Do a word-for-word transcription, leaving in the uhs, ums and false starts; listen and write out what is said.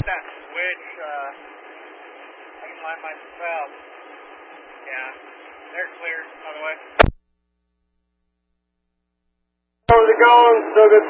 that switch. Uh, I can line myself out. Yeah, they're clear, by the way. How's it going? Still good.